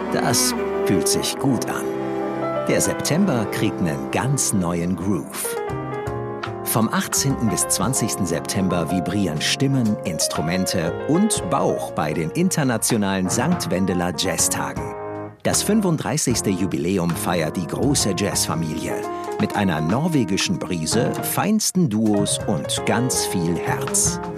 Das fühlt sich gut an. Der September kriegt einen ganz neuen Groove. Vom 18. bis 20. September vibrieren Stimmen, Instrumente und Bauch bei den internationalen St. Wendeler Jazztagen. Das 35. Jubiläum feiert die große Jazzfamilie mit einer norwegischen Brise, feinsten Duos und ganz viel Herz.